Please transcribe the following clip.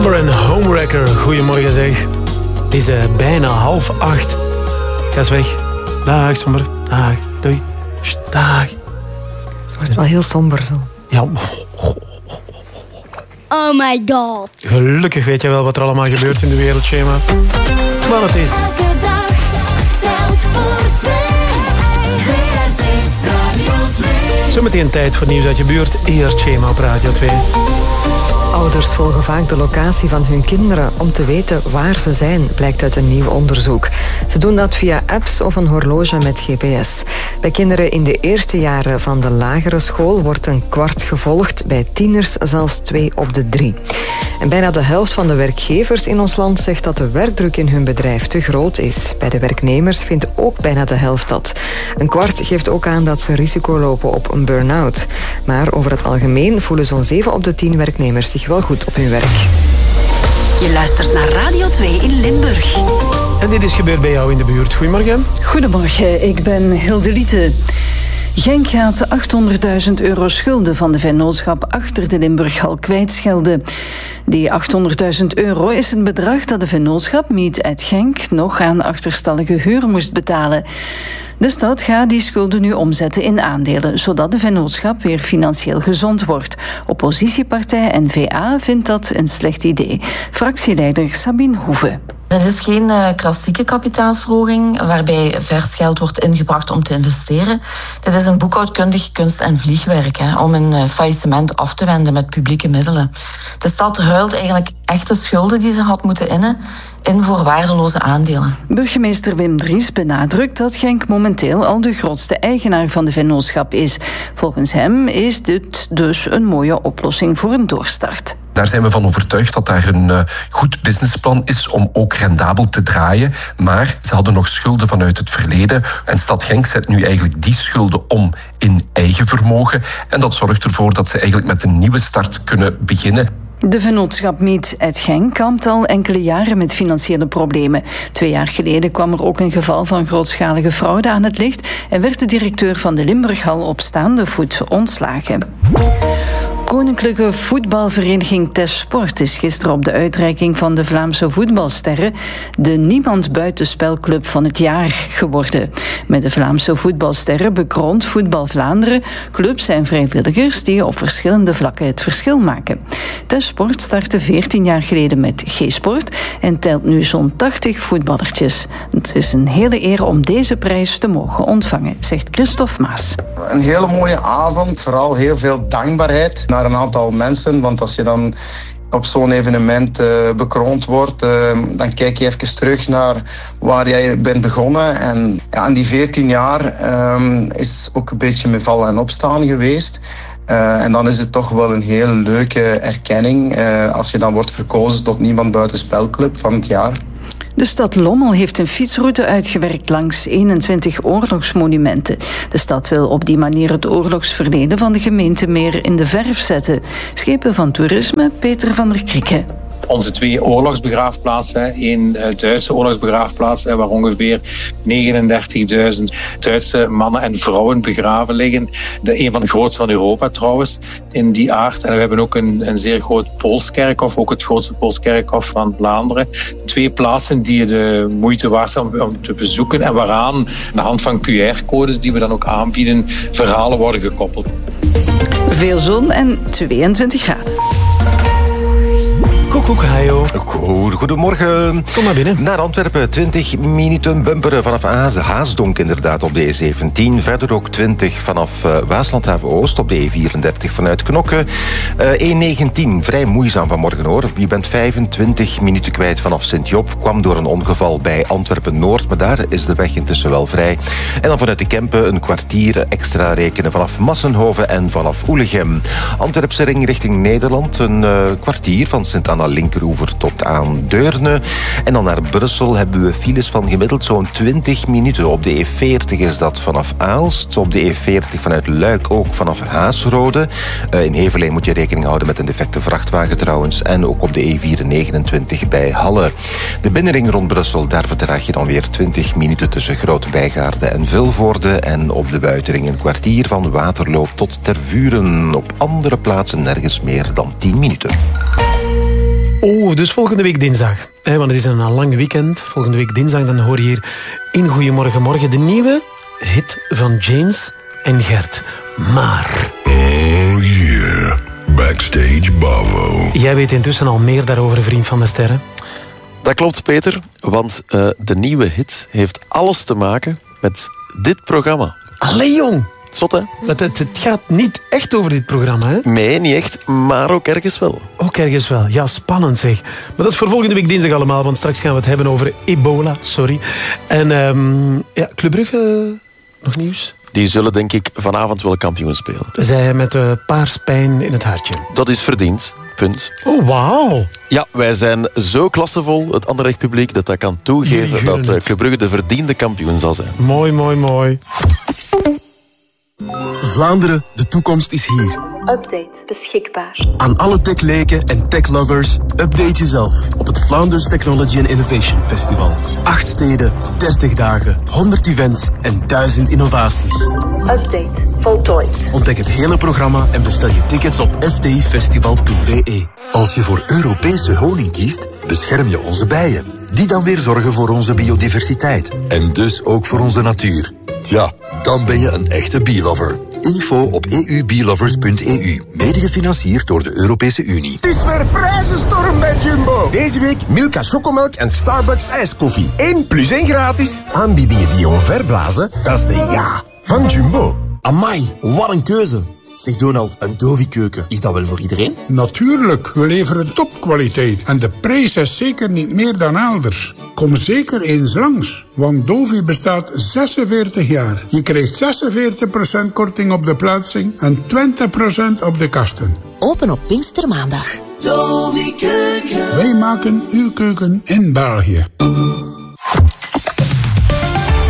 Somber en Homewrecker. Goedemorgen zeg. Het is bijna 7:30. Ga eens weg. Dag Somber. Dag. Doei. Dag. Het wordt wel heel somber zo. Ja. Oh my god. Gelukkig weet je wel wat er allemaal gebeurt in de wereldschema's. Maar het is... Elke dag telt voor twee. VRT Radio 2. Zometeen tijd voor nieuws uit je buurt. Eerst schema op Radio 2. Ouders volgen vaak de locatie van hun kinderen om te weten waar ze zijn, blijkt uit een nieuw onderzoek. Ze doen dat via apps of een horloge met GPS. Bij kinderen in de eerste jaren van de lagere school wordt 1/4 gevolgd, bij tieners zelfs 2 op de 3. En bijna de helft van de werkgevers in ons land zegt dat de werkdruk in hun bedrijf te groot is. Bij de werknemers vindt ook bijna de helft dat. 1/4 geeft ook aan dat ze risico lopen op een burn-out. Maar over het algemeen voelen zo'n 7 op de 10 werknemers zich wel goed op hun werk. Je luistert naar Radio 2 in Limburg. En dit is gebeurd bij jou in de buurt. Goedemorgen. Goedemorgen, ik ben Hilde Liete. Genk gaat €800.000 schulden van de vennootschap achter de Limburghal kwijtschelden. Die €800.000 is het bedrag dat de vennootschap Meet at Genk nog aan achterstallige huur moest betalen. De stad gaat die schulden nu omzetten in aandelen, zodat de vennootschap weer financieel gezond wordt. Oppositiepartij N-VA vindt dat een slecht idee. Fractieleider Sabine Hoeve. Dit is geen klassieke kapitaalsverhoging waarbij vers geld wordt ingebracht om te investeren. Dit is een boekhoudkundig kunst- en vliegwerk om een faillissement af te wenden met publieke middelen. De stad ruilt eigenlijk echte schulden die ze had moeten innen in voor waardeloze aandelen. Burgemeester Wim Dries benadrukt dat Genk momenteel al de grootste eigenaar van de vennootschap is. Volgens hem is dit dus een mooie oplossing voor een doorstart. Daar zijn we van overtuigd dat daar een goed businessplan is om ook rendabel te draaien. Maar ze hadden nog schulden vanuit het verleden. En Stad Genk zet nu eigenlijk die schulden om in eigen vermogen. En dat zorgt ervoor dat ze eigenlijk met een nieuwe start kunnen beginnen. De vennootschap Meet at Genk kampt al enkele jaren met financiële problemen. 2 jaar geleden kwam er ook een geval van grootschalige fraude aan het licht en werd de directeur van de Limburghal op staande voet ontslagen. Koninklijke Voetbalvereniging Tesport is gisteren op de uitreiking van de Vlaamse voetbalsterren de Niemand Buitenspelclub van het jaar geworden. Met de Vlaamse voetbalsterren bekroont Voetbal Vlaanderen clubs en vrijwilligers die op verschillende vlakken het verschil maken. Tesport startte 14 jaar geleden met G-Sport en telt nu zo'n 80 voetballertjes. Het is een hele eer om deze prijs te mogen ontvangen, zegt Christophe Maas. Een hele mooie avond, vooral heel veel dankbaarheid naar een aantal mensen, want als je dan op zo'n evenement bekroond wordt, dan kijk je even terug naar waar jij bent begonnen. En ja, in die 14 jaar is ook een beetje met vallen en opstaan geweest. En dan is het toch wel een heel leuke erkenning als je dan wordt verkozen tot Niemand Buitenspelclub van het jaar. De stad Lommel heeft een fietsroute uitgewerkt langs 21 oorlogsmonumenten. De stad wil op die manier het oorlogsverleden van de gemeente meer in de verf zetten. Schepen van toerisme, Peter van der Krikke. Onze 2 oorlogsbegraafplaatsen, 1 Duitse oorlogsbegraafplaats waar ongeveer 39.000 Duitse mannen en vrouwen begraven liggen. Een van de grootste van Europa trouwens, in die aard. En we hebben ook een zeer groot Poolskerkhof, ook het grootste Poolskerkhof van Vlaanderen. 2 plaatsen die de moeite waard zijn om te bezoeken en waaraan aan de hand van QR-codes die we dan ook aanbieden, verhalen worden gekoppeld. Veel zon en 22 graden. Koekoek, hajo. Goedemorgen. Kom maar binnen. Naar Antwerpen, 20 minuten bumperen vanaf Haasdonk inderdaad op de E17. Verder ook 20 vanaf Waaslandhaven Oost op de E34 vanuit Knokke. E19, vrij moeizaam vanmorgen hoor. Je bent 25 minuten kwijt vanaf Sint-Job. Kwam door een ongeval bij Antwerpen-Noord, maar daar is de weg intussen wel vrij. En dan vanuit de Kempen een kwartier extra rekenen vanaf Massenhoven en vanaf Oelegem. Antwerpse ring richting Nederland, een kwartier van Sint-Anna linkeroever tot aan Deurne. En dan naar Brussel hebben we files van gemiddeld zo'n 20 minuten. Op de E40 is dat vanaf Aalst. Op de E40 vanuit Luik ook vanaf Haasrode. In Heverlee moet je rekening houden met een defecte vrachtwagen trouwens. En ook op de E429 bij Halle. De binnenring rond Brussel, daar vertraag je dan weer 20 minuten tussen Groot-Bijgaarde en Vilvoorde. En op de buitenring een kwartier van Waterloo tot Tervuren. Op andere plaatsen nergens meer dan 10 minuten. Oh, de Dus volgende week dinsdag, want het is een lang weekend. Volgende week dinsdag dan hoor je hier in Goedemorgen Morgen de nieuwe hit van James en Gert. Maar... Oh yeah, Backstage Bavo. Jij weet intussen al meer daarover, vriend van de sterren. Dat klopt, Peter, want de nieuwe hit heeft alles te maken met dit programma. Allee, jong! Zot, hè? Het gaat niet echt over dit programma, hè? Nee, niet echt, maar ook ergens wel. Ook ergens wel. Ja, spannend zeg. Maar dat is voor volgende week dinsdag allemaal, want straks gaan we het hebben over ebola, En Club Brugge, nog nieuws? Die zullen denk ik vanavond wel kampioen spelen. Zij met paarspijn in het hartje. Dat is verdiend. Punt. Oh, wauw. Ja, wij zijn zo klassevol, het Anderlecht publiek, dat kan toegeven dat Club Brugge de verdiende kampioen zal zijn. Mooi, mooi, mooi. Vlaanderen, de toekomst is hier. Update beschikbaar. Aan alle techleken en techlovers, update jezelf op het Flanders Technology and Innovation Festival. 8 steden, 30 dagen, 100 events en 1000 innovaties. Update voltooid. Ontdek het hele programma en bestel je tickets op fdifestival.be. Als je voor Europese honing kiest, bescherm je onze bijen. Die dan weer zorgen voor onze biodiversiteit. En dus ook voor onze natuur. Tja, dan ben je een echte bee-lover. Info op eubeelovers.eu. Mede gefinancierd door de Europese Unie. Het is weer prijzenstorm bij Jumbo. Deze week Milka chocomelk en Starbucks ijskoffie. 1 plus 1 gratis. Aanbiedingen die je omverblazen, dat is de ja van Jumbo. Amai, wat een keuze. Zeg Donald, een Dovi-keuken, is dat wel voor iedereen? Natuurlijk, we leveren topkwaliteit. En de prijs is zeker niet meer dan elders. Kom zeker eens langs, want Dovi bestaat 46 jaar. Je krijgt 46% korting op de plaatsing en 20% op de kasten. Open op Pinkstermaandag. Dovi Keuken. Wij maken uw keuken in België.